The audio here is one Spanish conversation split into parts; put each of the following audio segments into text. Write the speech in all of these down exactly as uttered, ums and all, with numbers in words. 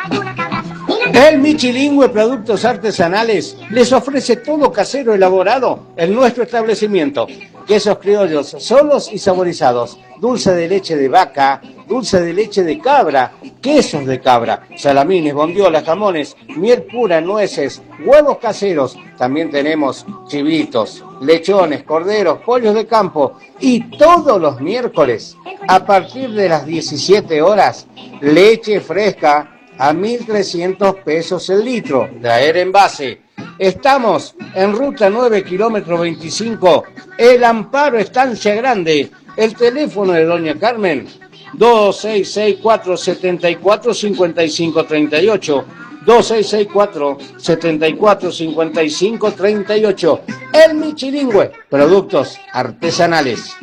El Michilingüe Productos Artesanales les ofrece todo casero elaborado en nuestro establecimiento. Quesos criollos solos y saborizados, dulce de leche de vaca, dulce de leche de cabra, quesos de cabra, salamines, bondiolas, jamones, miel pura, nueces, huevos caseros. También tenemos chivitos, lechones, corderos, pollos de campo. Y todos los miércoles, a partir de las diecisiete horas, leche fresca a mil trescientos pesos el litro, traer envase. Estamos en ruta nueve, kilómetro veinticinco, El Amparo, Estancia Grande. El teléfono de doña Carmen, dos seis seis cuatro, siete cuatro, cinco cinco tres ocho, dos seis seis cuatro, siete cuatro, cinco cinco tres ocho. El Michilingüe, productos artesanales.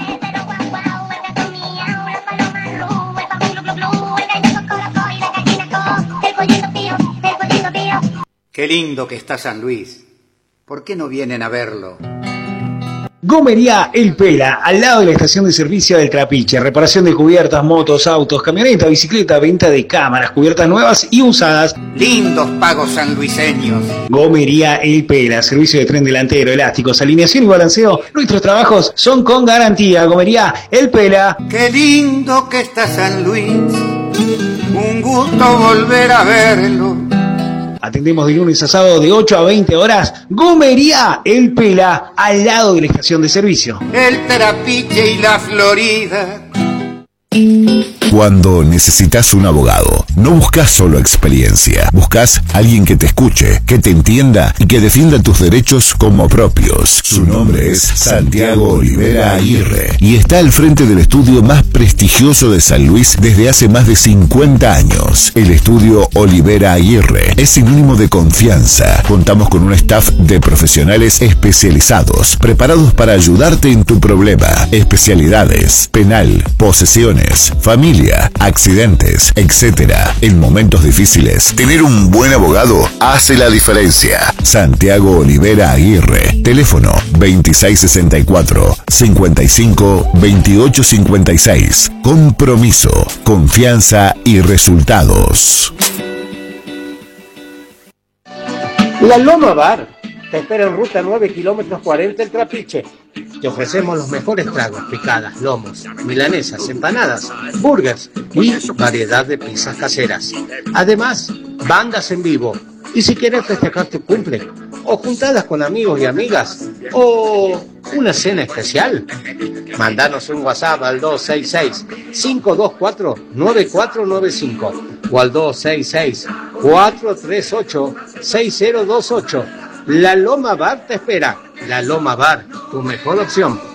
Qué lindo que está San Luis. ¿Por qué no vienen a verlo? Gomería El Pela, al lado de la estación de servicio del Trapiche. Reparación de cubiertas, motos, autos, camioneta, bicicleta, venta de cámaras, cubiertas nuevas y usadas. Lindos pagos sanluiseños. Gomería El Pela, servicio de tren delantero, elásticos, alineación y balanceo. Nuestros trabajos son con garantía. Gomería El Pela. Qué lindo que está San Luis. Un gusto volver a verlo. Atendemos de lunes a sábado de ocho a veinte horas. Gomería El Pela, al lado de la estación de servicio. El Trapiche y la Florida. Cuando necesitas un abogado, no buscas solo experiencia, buscas alguien que te escuche, que te entienda y que defienda tus derechos como propios. Su nombre es Santiago Olivera Aguirre y está al frente del estudio más prestigioso de San Luis desde hace más de cincuenta años. El estudio Olivera Aguirre es sinónimo de confianza. Contamos con un staff de profesionales especializados, preparados para ayudarte en tu problema. Especialidades: penal, posesiones, familia, accidentes, etcétera. En momentos difíciles, tener un buen abogado hace la diferencia. Santiago Olivera Aguirre. Teléfono veintiséis sesenta y cuatro, cincuenta y cinco, veintiocho cincuenta y seis. Compromiso, confianza y resultados. La Loma Bar te espera en ruta nueve, kilómetros cuarenta, El Trapiche. Te ofrecemos los mejores tragos, picadas, lomos, milanesas, empanadas, burgers y variedad de pizzas caseras. Además, bandas en vivo. Y si quieres festejar tu cumple, o juntadas con amigos y amigas, o una cena especial, mandanos un WhatsApp al dos seis seis, cinco dos cuatro, nueve cuatro nueve cinco o al dos seis seis, cuatro tres ocho, seis cero dos ocho. La Loma Bar te espera. La Loma Bar, tu mejor opción.